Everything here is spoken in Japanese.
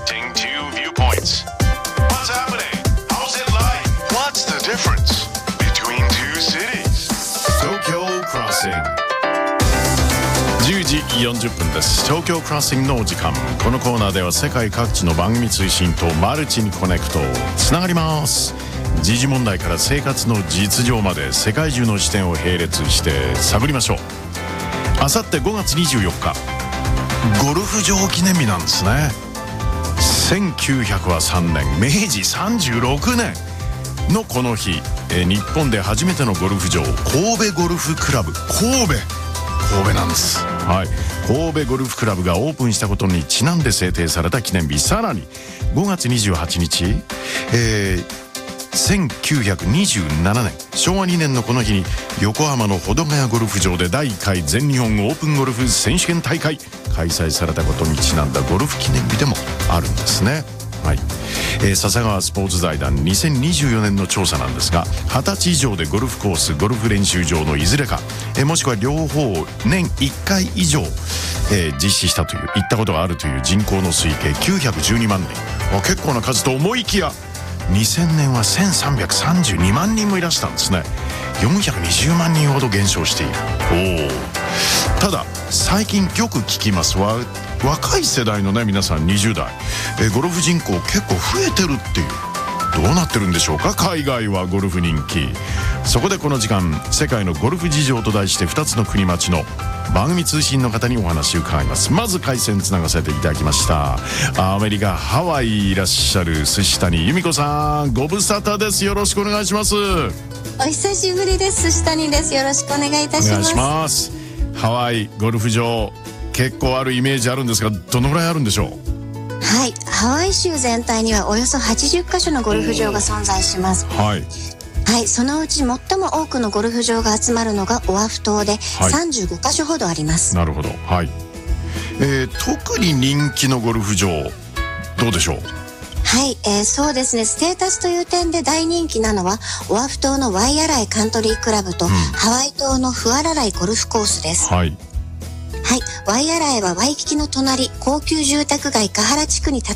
Connecting two viewpoints. What's happening? How's it like? What's the difference between two cities? Tokyo Crossing 10時40分です。東京クロッシングのお時間。このコーナーでは世界各地の番組通信とマルチにコネクトつながります。時事問題から生活の実情まで世界中の視点を並列して探りましょう。あさって5月24日ゴルフ場記念日なんですね。1903年明治36年のこの日、日本で初めてのゴルフ場神戸ゴルフクラブ神戸なんです。はい、神戸ゴルフクラブがオープンしたことにちなんで制定された記念日。さらに5月28日、1927年昭和2年のこの日に横浜の保土ヶ谷ゴルフ場で第1回全日本オープンゴルフ選手権大会開催されたことにちなんだゴルフ記念日でもあるんですね。はい、笹川スポーツ財団2024年の調査なんですが、20歳以上でゴルフコースゴルフ練習場のいずれか、もしくは両方を年1回以上、実施したという行ったことがあるという人口の推計912万人。結構な数と思いきや2000年は1332万人もいらしたんですね。420万人ほど減少している。ただ最近よく聞きますわ、若い世代のね皆さん20代、ゴルフ人口結構増えてるっていう。どうなってるんでしょうか、海外はゴルフ人気。そこでこの時間世界のゴルフ事情と題して2つの国町の番組通信の方にお話を伺います。まず回線つながせていただきました。アメリカハワイいらっしゃる寿司谷由美子さん、ご無沙汰です。よろしくお願いします。 お久しぶりです。寿司谷です。よろしくお願いいたします。お願いします。 ハワイゴルフ場結構あるイメージあるんですが、どのぐらいあるんでしょう。 はい、ハワイ州全体にはおよそ80カ所のゴルフ場が存在します。はい、そのうち最も多くのゴルフ場が集まるのがオアフ島で35カ所ほどあります。 なるほど。はい、特に人気のゴルフ場どうでしょう。 はい、そうですね、ステータスという点で大人気なのはオアフ島のワイアライカントリークラブと、ハワイ島のフアラライゴルフコースです。はい、ワイアライはワイキキの隣高級住宅街カハラ地区に建